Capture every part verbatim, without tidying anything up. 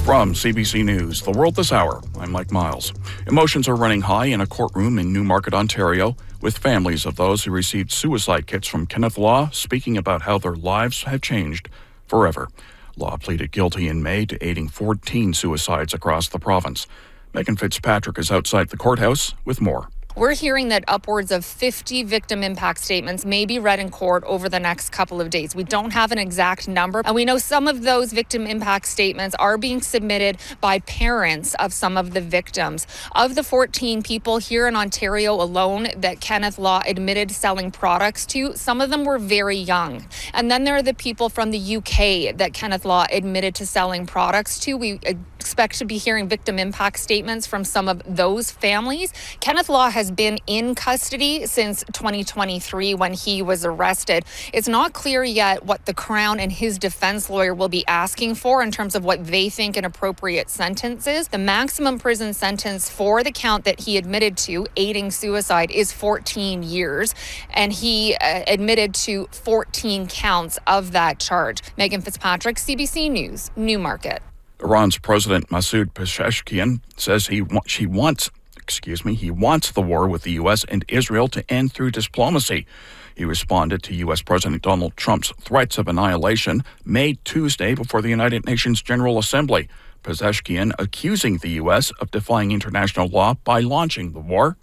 From C B C News, The World This Hour, I'm Mike Miles. Emotions are running high in a courtroom in Newmarket, Ontario, with families of those who received suicide kits from Kenneth Law speaking about how their lives have changed forever. Law pleaded guilty in May to aiding fourteen suicides across the province. Megan Fitzpatrick is outside the courthouse with more. We're hearing that upwards of fifty victim impact statements may be read in court over the next couple of days. We don't have an exact number, and we know some of those victim impact statements are being submitted by parents of some of the victims. Of the fourteen people here in Ontario alone that Kenneth Law admitted selling products to, some of them were very young. And then there are the people from the U K that Kenneth Law admitted to selling products to. We expect to be hearing victim impact statements from some of those families. Kenneth Law has been in custody since twenty twenty-three when he was arrested. It's not clear yet what the Crown and his defense lawyer will be asking for in terms of what they think an appropriate sentence is. The maximum prison sentence for the count that he admitted to, aiding suicide, is fourteen years, and he uh, admitted to fourteen counts of that charge. Megan Fitzpatrick, C B C News, Newmarket. Iran's President Masoud Pezeshkian says he wa- she wants Excuse me, he wants the war with the U S and Israel to end through diplomacy. He responded to U S President Donald Trump's threats of annihilation made Tuesday before the United Nations General Assembly. Pezeshkian accusing the U S of defying international law by launching the war.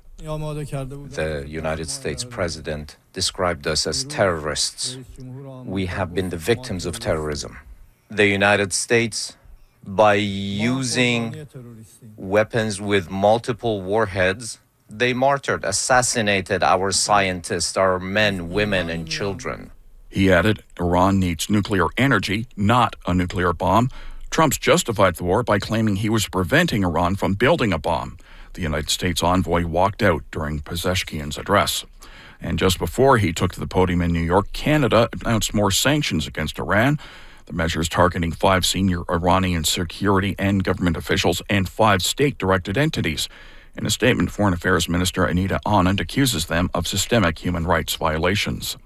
The United States president described us as terrorists. We have been the victims of terrorism. The United States, by using weapons with multiple warheads, they martyred, assassinated our scientists, our men, women, and children. He added, Iran needs nuclear energy, not a nuclear bomb. Trump's justified the war by claiming he was preventing Iran from building a bomb. The United States envoy walked out during Pezeshkian's address. And just before he took to the podium in New York, Canada announced more sanctions against Iran. The measures targeting five senior Iranian security and government officials and five state-directed entities. In a statement, Foreign Affairs Minister Anita Anand accuses them of systemic human rights violations.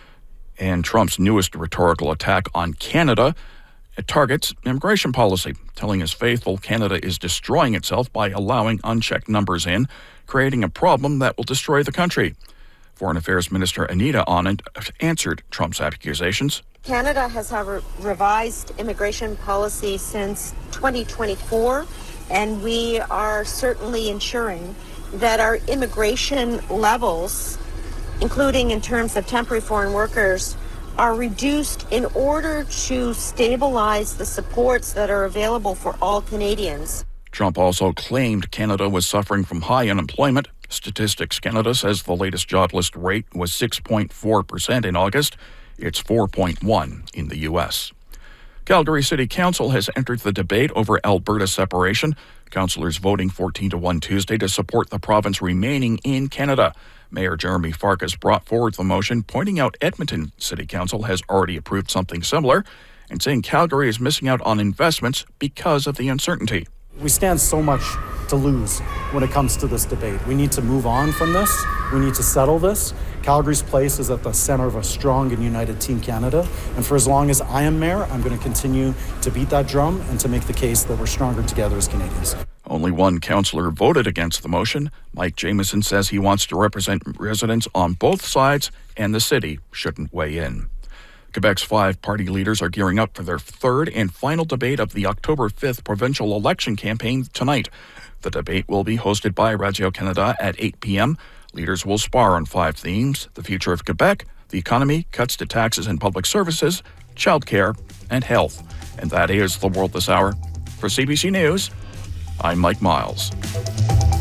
And Trump's newest rhetorical attack on Canada, it targets immigration policy, telling his faithful Canada is destroying itself by allowing unchecked numbers in, creating a problem that will destroy the country. Foreign Affairs Minister Anita Anand answered Trump's accusations. Canada has a re- revised immigration policy since twenty twenty-four, and we are certainly ensuring that our immigration levels, including in terms of temporary foreign workers, are reduced in order to stabilize the supports that are available for all Canadians. Trump also claimed Canada was suffering from high unemployment. Statistics Canada says the latest jobless rate was six point four percent in August. It's four point one in the U S. Calgary City Council has entered the debate over Alberta separation. Councillors voting fourteen to one Tuesday to support the province remaining in Canada. Mayor Jeremy Farkas brought forward the motion, pointing out Edmonton City Council has already approved something similar and saying Calgary is missing out on investments because of the uncertainty. We stand so much to lose when it comes to this debate. We need to move on from this. We need to settle this. Calgary's place is at the center of a strong and united Team Canada. And for as long as I am mayor, I'm going to continue to beat that drum and to make the case that we're stronger together as Canadians. Only one councillor voted against the motion. Mike Jamieson says he wants to represent residents on both sides and the city shouldn't weigh in. Quebec's five party leaders are gearing up for their third and final debate of the October fifth provincial election campaign tonight. The debate will be hosted by Radio-Canada at eight p.m. Leaders will spar on five themes: the future of Quebec, the economy, cuts to taxes and public services, childcare, and health. And that is The World This Hour. For C B C News, I'm Mike Miles.